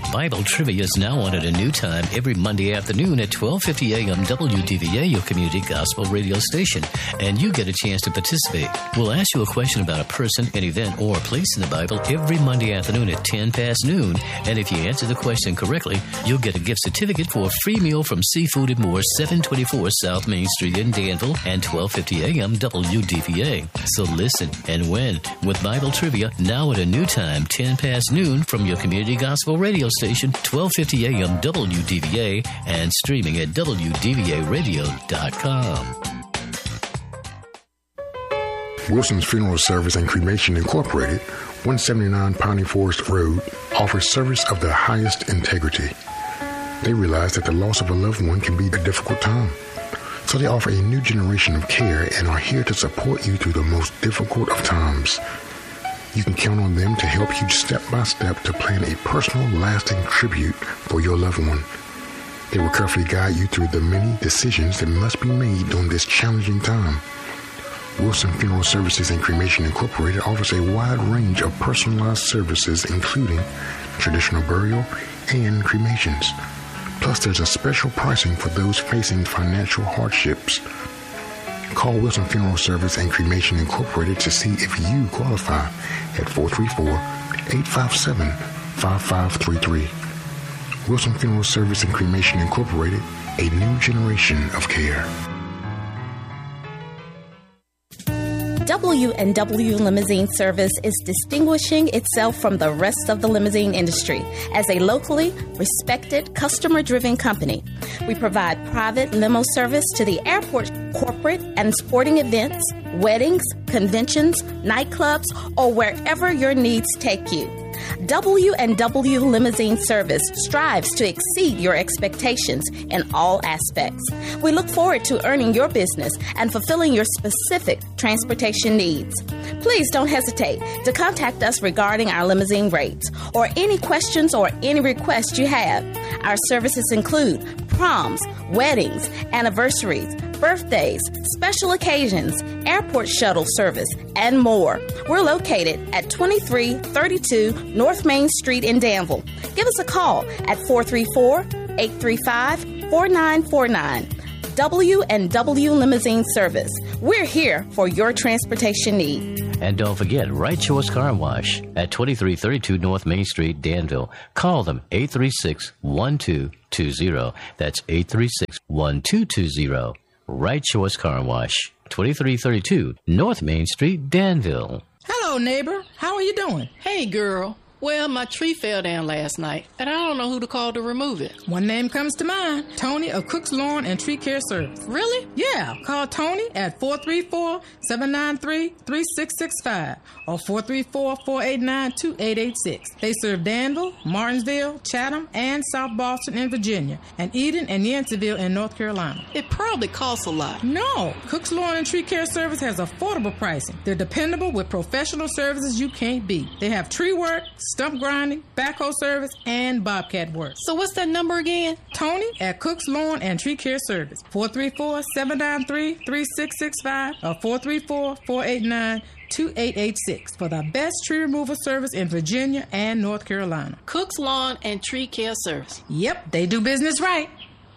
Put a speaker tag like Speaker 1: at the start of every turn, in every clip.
Speaker 1: Bible Trivia is now on at a new time every Monday afternoon at 12:50 a.m. WDVA, your community gospel radio station, and you get a chance to participate. We'll ask you a question about a person, an event, or a place in the Bible every Monday afternoon at 10 past noon, and if you answer the question correctly, you'll get a gift certificate for a free meal from Seafood and More, 724 South Main Street in Danville, and 12:50 a.m. WDVA. So listen and win with Bible Trivia now at a new time, 10 past noon, from your community gospel radio station, 12:50 a.m. WDVA, and streaming at WDVAradio.com.
Speaker 2: Wilson's Funeral Service and Cremation Incorporated, 179 Piney Forest Road, offers service of the highest integrity. They realize that the loss of a loved one can be a difficult time. So they offer a new generation of care and are here to support you through the most difficult of times. You can count on them to help you step by step to plan a personal, lasting tribute for your loved one. They will carefully guide you through the many decisions that must be made during this challenging time. Wilson Funeral Services and Cremation Incorporated offers a wide range of personalized services, including traditional burial and cremations. Plus, there's a special pricing for those facing financial hardships. Call Wilson Funeral Service and Cremation Incorporated to see if you qualify at 434-857-5533. Wilson Funeral Service and Cremation Incorporated, a new generation of care.
Speaker 3: W&W Limousine Service is distinguishing itself from the rest of the limousine industry as a locally respected, customer-driven company. We provide private limo service to the airport, corporate and sporting events, weddings, conventions, nightclubs, or wherever your needs take you. W&W Limousine Service strives to exceed your expectations in all aspects. We look forward to earning your business and fulfilling your specific transportation needs. Please don't hesitate to contact us regarding our limousine rates or any questions or any requests you have. Our services include proms, weddings, anniversaries, birthdays, special occasions, airport shuttle service, and more. We're located at 2332 North Main Street in Danville. Give us a call at 434-835-4949. W&W Limousine Service. We're here for your transportation need.
Speaker 1: And don't forget, Right Choice Car Wash at 2332 North Main Street, Danville. Call them 836-1220. That's 836-1220. Right Choice Car Wash, 2332 North Main Street, Danville.
Speaker 4: Hello, neighbor. How are you doing?
Speaker 5: Hey, girl. Well, my tree fell down last night, and I don't know who to call to remove it.
Speaker 4: One name comes to mind. Tony of Cook's Lawn and Tree Care Service.
Speaker 5: Really?
Speaker 4: Yeah. Call Tony at 434-793-3665 or 434-489-2886. They serve Danville, Martinsville, Chatham, and South Boston in Virginia, and Eden and Yanceyville in North Carolina.
Speaker 5: It probably costs a lot.
Speaker 4: No. Cook's Lawn and Tree Care Service has affordable pricing. They're dependable with professional services you can't beat. They have tree work, stump grinding, backhoe service, and bobcat work.
Speaker 5: So what's that number again?
Speaker 4: Tony at Cook's Lawn and Tree Care Service, 434-793-3665 or 434-489-2886 for the best tree removal service in Virginia and North Carolina.
Speaker 5: Cook's Lawn and Tree Care Service.
Speaker 4: Yep, they do business right.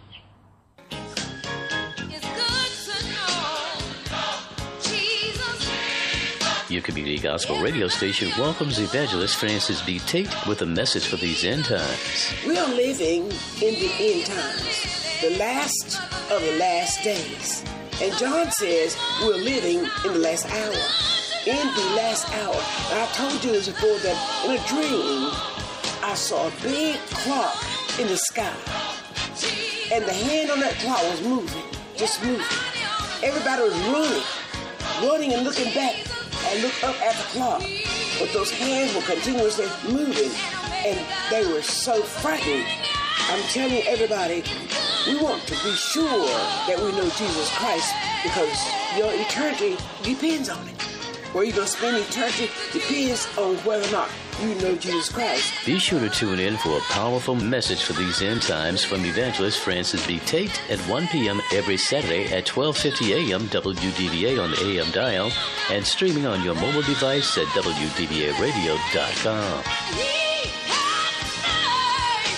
Speaker 1: Your community gospel radio station welcomes Evangelist Francis D. Tate with a message for these end times.
Speaker 6: We are living in the end times, the last of the last days. And John says we're living in the last hour. In the last hour. And I told you this before that in a dream, I saw a big clock in the sky. And the hand on that clock was moving, just moving. Everybody was running and looking back. And look up at the clock. But those hands were continuously moving. And they were so frightened. I'm telling everybody, we want to be sure that we know Jesus Christ because your eternity depends on it. Where you're going to spend eternity depends on whether or not you know Jesus Christ.
Speaker 1: Be sure to tune in for a powerful message for these end times from Evangelist Francis B. Tate at 1 p.m. every Saturday at 12:50 a.m. WDVA on the AM dial and streaming on your mobile device at WDVAradio.com.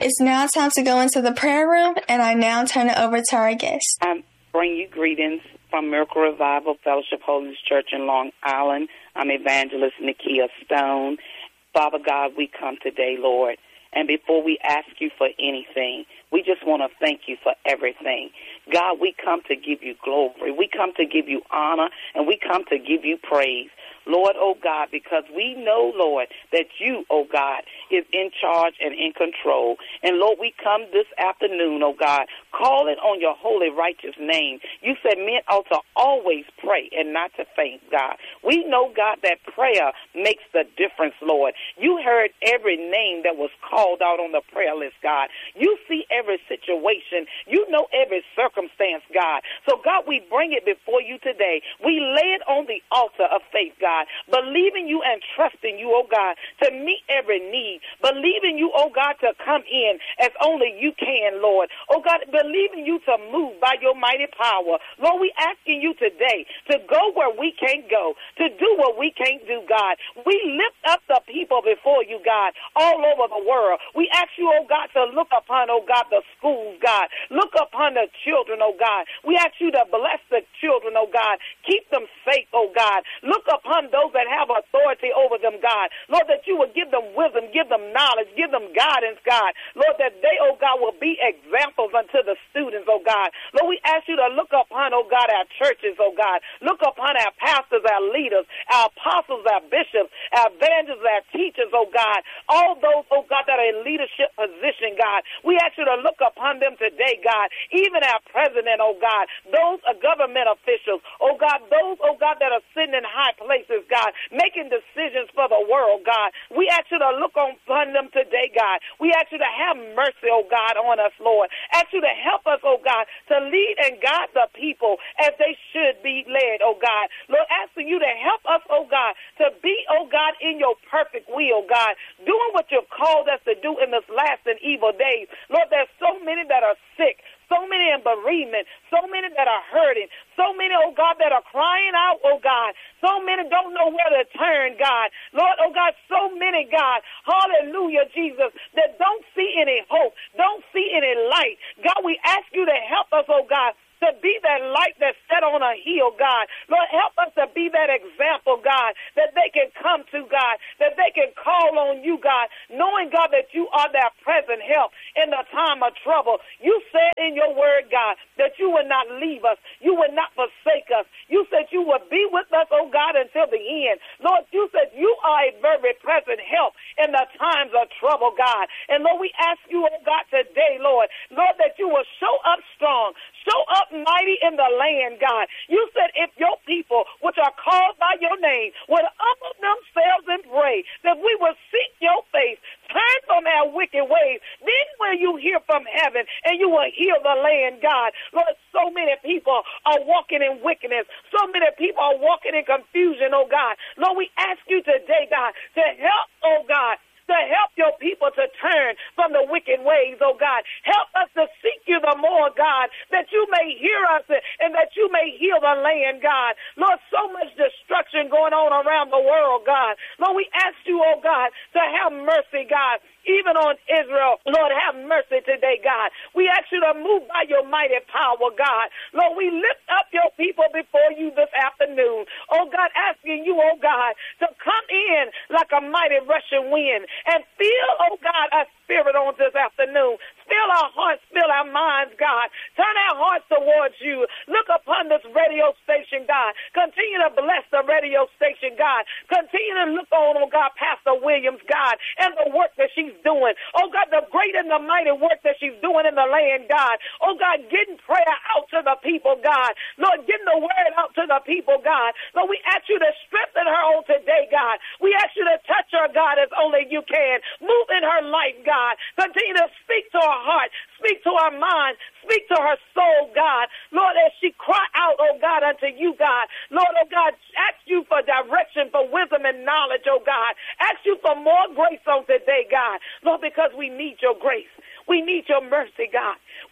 Speaker 7: It's now time to go into the prayer room, and I now turn it over to our guest.
Speaker 8: I bring you greetings from Miracle Revival Fellowship Holiness Church in Long Island. I'm Evangelist Nakia Stone. Father God, we come today, Lord, and before we ask you for anything, we just want to thank you for everything. God, we come to give you glory. We come to give you honor, and we come to give you praise. Lord, oh God, because we know, Lord, that you, oh God, is in charge and in control. And Lord, we come this afternoon, oh God, calling on your holy, righteous name. You said men ought to always pray and not to faint, God. We know, God, that prayer makes the difference, Lord. You heard every name that was called out on the prayer list, God. You see every situation. You know every circumstance, God. So, God, we bring it before you today. We lay it on the altar of faith, God. Believing you and trusting you, oh God, to meet every need. Believing you, oh God, to come in as only you can, Lord. Oh God, believing you to move by your mighty power. Lord, we asking you today to go where we can't go, to do what we can't do, God. We lift up the people before you, God, all over the world. We ask you, oh God, to look upon, oh God, the schools, God. Look upon the children, oh God. We ask you to bless the children, oh God. Keep them safe, oh God. Look upon those that have authority over them, God. Lord, that you will give them wisdom, give them knowledge, give them guidance, God. Lord, that they, oh God, will be examples unto the students, oh God. Lord, we ask you to look upon, oh God, our churches, oh God. Look upon our pastors, our leaders, our apostles, our bishops, our evangelists, our teachers, oh God. All those, oh God, that are in leadership position, God. We ask you to look upon them today, God. Even our president, oh God. Those government officials, oh God. Those, oh God, that are sitting in high places, God, making decisions for the world, God. We ask you to look upon them today, God. We ask you to have mercy, oh God, on us, Lord. Ask you to help us, oh God, to lead and guide the people as they should be led, oh God. Lord, asking you to help us, oh God, to be, oh God, in your perfect will, God, doing what you've called us to do in this last and evil days. Lord, there's so many that are sick, so many in bereavement, so many that are hurting, so many, oh God, that are crying out, oh God. So many don't know where to turn, God. Lord, oh God, so many, God, hallelujah, Jesus, that don't see any hope, don't see any light. God, we ask you to help us, oh God, to be that light that's set on a hill, God. Lord, help us to be that example, God, that they can come to, God, that they can call on you, God, knowing, God, that you are their present help in the time of trouble. You said in your word, God, that you would not leave us. You would not forsake us. You said you would be with us, oh God, until the end. Lord, you said you are a very present help in the times of trouble, God. And Lord, we ask you, oh God, today, Lord, that you will show up strong, show up mighty in the land, God. You said if your people, which are called by your name, would humble themselves and pray, that we will seek your face, turn from our wicked ways, then will you hear from heaven and you will heal the land, God. Lord, so many people are walking in wickedness. So many people are walking in confusion, oh God. Lord, we ask you today, God, to help, oh God, to help your people to turn from the wicked ways, oh God. Help us to seek you the more, God, that you may hear us and that you may heal the land, God. Lord, so much destruction going on around the world, God. Lord, we ask you, oh God, to have mercy, God, even on Israel. Lord, have mercy today, God. We ask you to move by your mighty power, God. Lord, we lift up your people before you this afternoon. Oh, God, asking you, oh, God, to come in like a mighty rushing wind and feel, oh, God, a spirit on this afternoon. Fill our hearts, fill our minds, God. Turn our hearts towards you. Look upon this radio station, God. Continue to bless the radio station, God. Continue to look on, oh, God, Pastor Williams, God, and the work that she's doing. Oh, God, the great and the mighty work that she's doing in the land, God. Oh, God, getting prayer out to the people, God. Lord, getting the word out to the people, God. Lord, we ask you to strengthen her on today, God. We ask you to touch her, God, as only you can. Move in her life, God. Continue to speak to her heart, speak to her mind, speak to her soul, God. Lord, as she cry out, oh God, unto you, God. Lord, oh God, ask you for direction, for wisdom and knowledge, oh God. Ask you for more grace on today, God. Lord, because we need your grace. We need your mercy, God.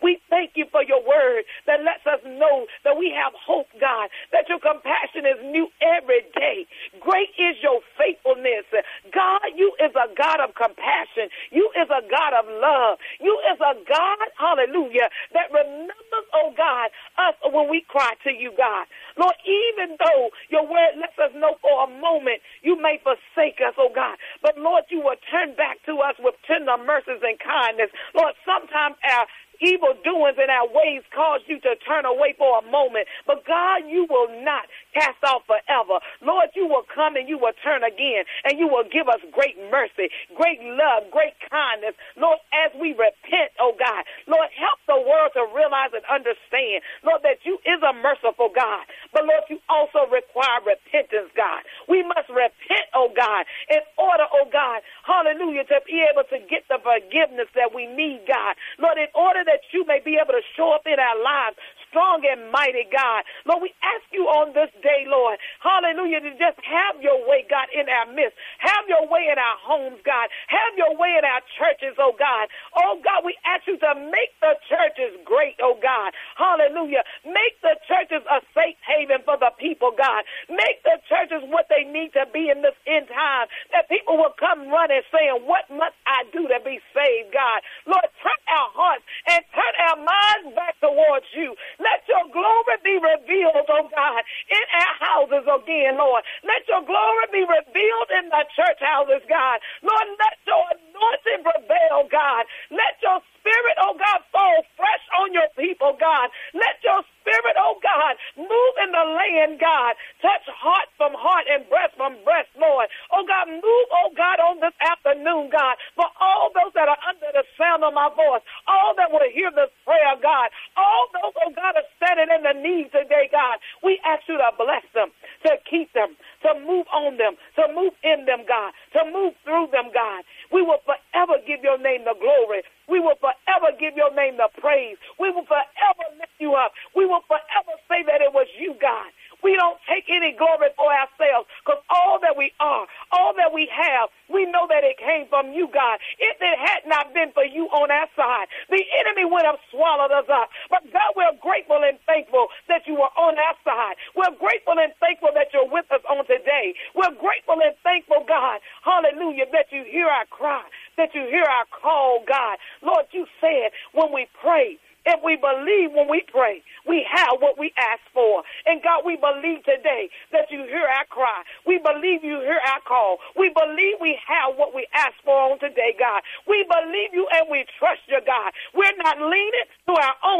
Speaker 8: We thank you for your word that lets us know that we have hope, God, that your compassion is new every day. Great is your faithfulness. God, you is a God of compassion. You is a God of love. You is a God, hallelujah, that remembers, oh God, us when we cry to you, God. Lord, even though your word lets us know for a moment you may forsake us, oh God, but Lord, you will turn back to us with tender mercies and kindness. Lord, sometimes our evil doings and our ways cause you to turn away for a moment. But God, you will not cast off forever. Lord, you will come and you will turn again, and you will give us great mercy, great love, great kindness. Lord, as we repent, oh God, Lord, help the world to realize and understand, Lord, that you is a merciful God. But Lord, you also require repentance, God. We must repent, oh God, in order, oh God, hallelujah, to be able to get the forgiveness that we need, God. Lord, in order that you may be able to show up in our lives strong and mighty, God. Lord, we ask you on this day, Lord, hallelujah, to just have your way, God, in our midst. Have your way in our homes, God. Have your way in our churches, oh God. Oh God, we ask you to make the churches great, oh God. Hallelujah. Make the churches a safe haven for the people, God. Make the churches what they need to be in this end time, that people will come running saying, what must I do to be saved, God? Lord, turn our hearts and turn our minds back towards you. Let your glory be revealed, oh God, in our houses again, Lord. Let your glory be revealed in the church houses, God. Lord, let your anointing prevail, God. Let your spirit, oh God, fall fresh on your people, God. Let your spirit, oh God, move in the land, God. Touch heart from heart and breast from breast, Lord. Oh God, move, oh God, on this afternoon, God, for all those that are under the sound of my voice, all that will hear this prayer, God, all those, oh God, are standing in the need today, God. We ask you to bless them, to keep them, to move on them, to move in them, God, to move through them, God. We will forever give your name the glory. We will forever give your name the praise. We will forever lift you up. We will forever say that it was you, God. We don't take any glory for ourselves, because all that we are, all that we have, we know that it came from you, God. If it had not been for you on our side, the enemy would have swallowed us up. But God, we're grateful and thankful that you were on our side. We're grateful and thankful that you're with us on today. We're grateful and thankful, God, hallelujah, that you hear our cry, that you hear our call, God. Lord, you said when we pray, if we believe when we pray, we have what we ask for. And God, we believe today that you hear our cry. We believe you hear our call. We believe we have what we ask for on today, God. We believe you and we trust you, God. We're not leaning to our own